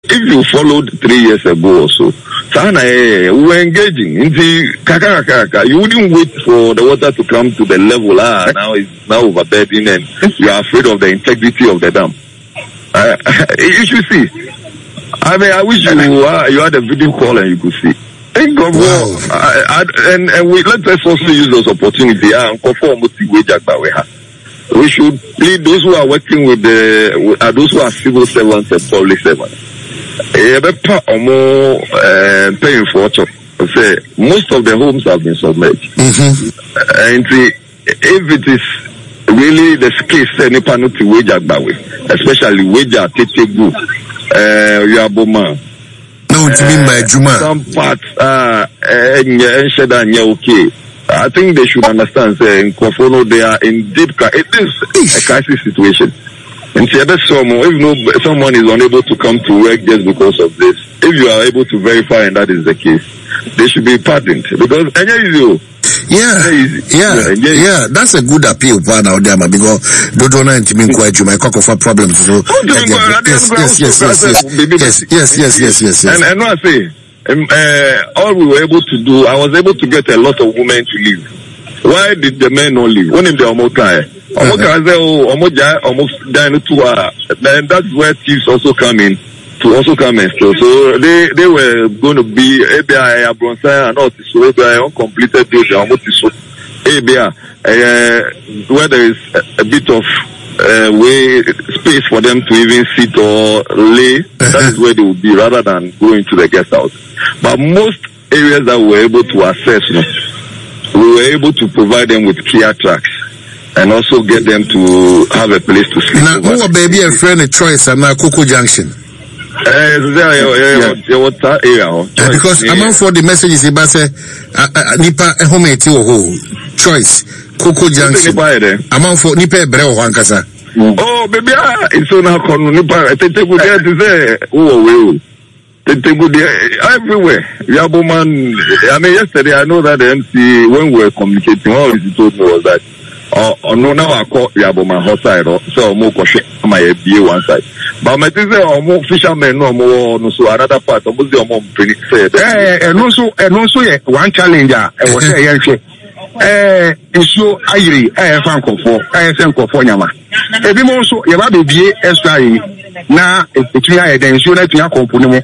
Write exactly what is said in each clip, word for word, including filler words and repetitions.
if you followed three years ago or so, Sana, we were engaging in the kaka. You wouldn't wait for the water to come to the level. Ah, now it's now overburdened, and you are afraid of the integrity of the dam. Uh, you should see. I mean, I wish you uh, you had a video call and you could see. Think of wow. Well, I, I, and and we let us also use those opportunities. Ah, we should lead those who are working with the with, uh, those who are civil servants and public servants. Eh, more uh, paying for it. Say most of the homes have been submerged, mm-hmm. and see, if it is really the case, any penalty wage agbawe, especially wage at Tetegu, uh, Yaboma. No, what you mean by Juma? Some parts, uh, and okay. I think they should understand, say, in Kofono, they are in deep, it is a crisis situation. And see, someone, if no, someone is unable to come to work just because of this, if you are able to verify and that is the case, they should be pardoned. Because, you yeah, yeah, yeah, yeah, that's a good appeal, partner, because don't know anything quite you, my cock of problems. So, yes, yes, yes, yes, yes, yes, yes, yes, yes. And, and what I say, um, uh, all we were able to do, I was able to get a lot of women to leave. Why did the men not leave? When they almost die, almost almost dying to uh, then that's where thieves also come in to also come and steal. So they they were going to be A B I Abronsa and all this. So A B I uncompleted those almost so A B I uh, where there is a, a bit of uh, way space for them to even sit or lay. That is where they would be rather than going to the guest house. But most areas that we were able to access, you know, we were able to provide them with clear tracks and also get them to have a place to sleep. Now, who are baby a friend a choice and now Coco Junction? Uh, yeah, yeah, yeah, yeah, because yeah. Among for the messages about say nipa home choice Coco Junction. Among for nipa breo wankasa. Oh, baby, ah, it's on our corner. Nipa, tete good there to say, oh, well. Tete good there everywhere. Yaboman, I mean, yesterday I know that the M C, when we were communicating, all he told me was that, oh, no, now I call Yaboman hot side, so more question my B A one side. But my thing say, oh, more fishermen, no more, no, so another part, of the more pretty said. Eh, and also, and also, one challenger, I was saying, eh, issue Iri, eh, Franco for, eh, Franco for Yama. Every month, so you have to be extra. Now, it's here, then issue that you are component,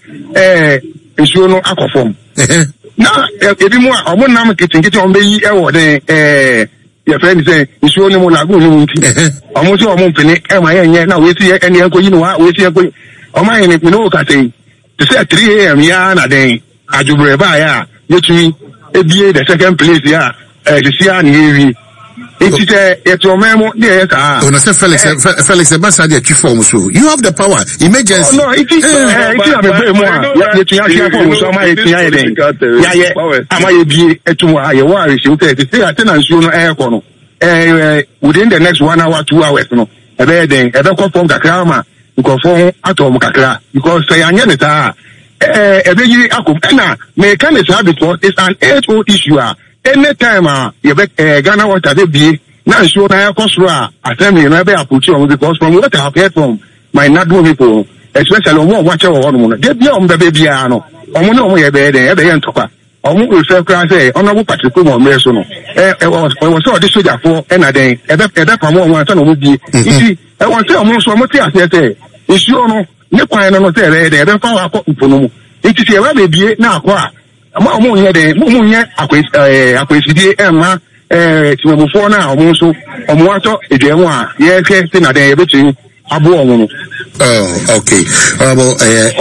eh, issue no aquaform. Now, every more, I won't know getting it on the air, eh, your friend say, issue no more lagoon. Almost your mom, am I here now? We see any uncle, you know, we see a good. Oh, my, and if you know, I say, to say three a m, yeah, day, I do breva, you see. A B A the second place, yeah. Uh, the Sian, it's a it's your memo, yes. Ah, when I say Felix, Felix, Ambassador, you form so you have the power. Emergency. No, it is. It is a bit more. You have form so my thing. Yeah, yeah. Am I be a tomorrow? You are you say the attendance you know air corner. Uh, within the next one hour, two hours, no. A bed then, a better from Kakrama, you conform atom Kakra because say I know that. Eh, every year, I may kind of have before it's an age old issue. Anytime, uh, you bet, uh, Ghana water, they be now sure I have cost raw. I tell me, maybe I put you on because from what I have heard from my not people, especially on one watch over one, get beyond the baby. I know, I'm no way bed, every end talker. I won't refer to say, honorable Patrick or Mersono. Eh, I was, I was so this soldier for another day, and that from one son would be. I want to say, almost one more thing I say, it's you know. Ne kwa no say there there fa wa ko mpono mu enti se wa bebie na akwa ama omo ye de mo mo ye akwes akwesidie enma eh timofo na omo so omo ato edwemu a ye hwe se na den ye betu abo omo no. Oh, okay. Uh, well, uh,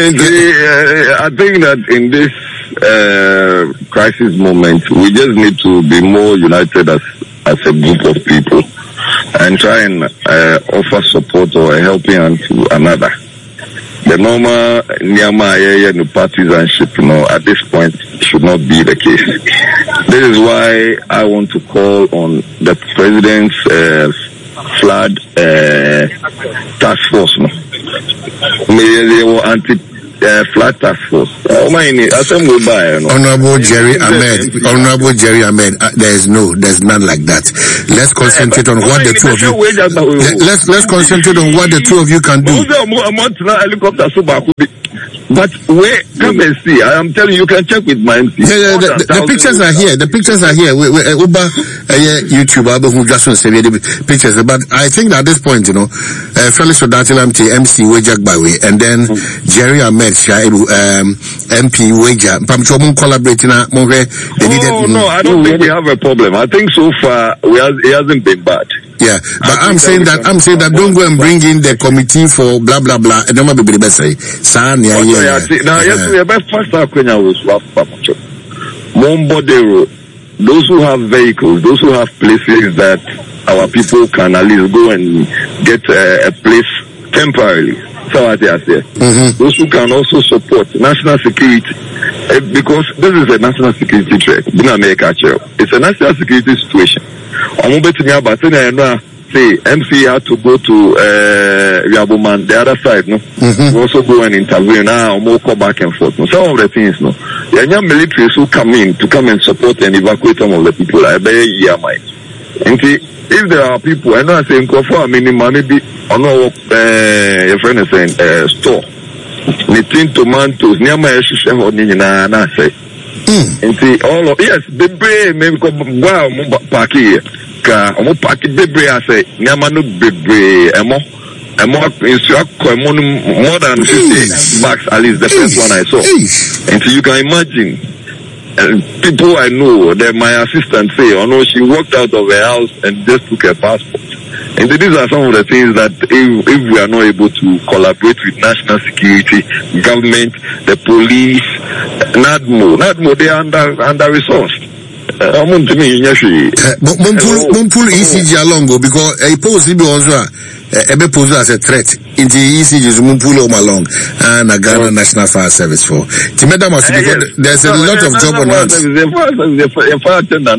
uh, I think that in this uh, crisis moment, we just need to be more united as as a group of people and try and uh, offer support or a helping hand to another. The normal Nyama and partisanship, you know, at this point should not be the case. This is why I want to call on the president's uh, flood uh, task force. No? They were anti uh, flat task force. Oh my, Honorable Jerry Ahmed, Honorable Jerry Ahmed, uh, there is no, there's none like that. Let's concentrate on what the two of you. Let, let's let's concentrate on what the two of you can do. But where, come and see. I am telling you, you can check with my M C. Yeah, yeah, the, the, the pictures are here. The pictures are here. We, we, uh, Uba, uh, yeah, YouTube, who just want to say the pictures. But I think that at this point, you know, uh, Felix Odatilam T M C Wejak Bawe, and then mm-hmm. Jerry Ahmed Shaibu, um, M P Weja. Pamchomon collaborating. Oh, no, I don't think we have a problem. I think so far, we has, it hasn't been bad. Yeah, but I'm saying that, I'm saying that don't go and bring in the committee for blah, blah, blah. And don't be the best say. San, yeah, yeah. Now, yes, we are best first out Kenya was Mombodero. Those who have vehicles, those who have places that our people can at least go and get a, a place temporarily. So I say, mm-hmm. Those who can also support national security, uh, because this is a national security threat. It's a national security situation. Say M C had to go to uh Yabuman, the other side, no. Mm-hmm. We also go and intervene now, more come back and forth. No? Some of the things, no. The young militaries who come in to come and support and evacuate some of the people, I bet you might. And see, if there are people, I know I say, for a minimum, maybe I know uh your friend is saying uh store. Nitin tomatoes, near my issue na na say. And see all of yes, the brain maybe come wow park here. Omo party bebre ase nyama no bebre emo emo emo more than fifty bucks at least the first one I saw. And so you can imagine uh, people I know that my assistant say, oh no, she walked out of her house and just took her passport. And these are some of the things that if, if we are not able to collaborate with national security, government, the police, NADMO, NADMO, they are under under resourced. Uh, Mumpul E C G along because a post also a pose as a threat in the E C G's Mumpul along and a Ghana National Fire Service for Timeda must because there's a lot of job on hands. The fire attendant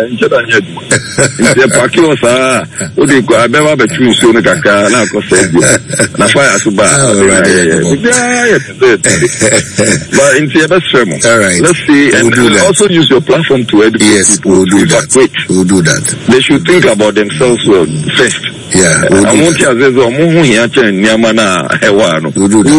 the Pakilosa, what do you go? I never between soon Kaka, na fire suba. But in the best sermon, all right, let's see, and also use your platform to educate. Yes, we'll do that. Wait. We'll do that. They should think about themselves well first. Yeah, we'll do that. We'll do that. We'll do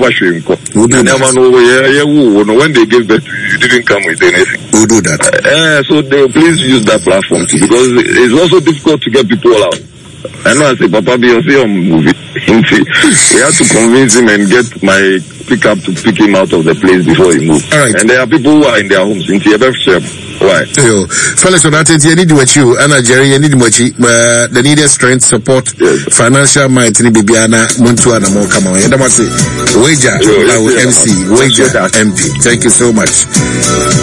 that. When they gave birth, you didn't come with anything. We'll do that. Uh, so they, please use that platform too, because it's also difficult to get people out. I know I say, Papa, be on movie. We have to convince him and get my pickup to pick him out of the place before he moves. All right. And there are people who are in their homes in T F F. Why? Fellas, on that, you need what you, Anna Jerry, you need what you, the needed strength, support, yes. Financial might, Bibiana, Montuana, more come on. Wager, M C, Wager, M P. Thank you so much.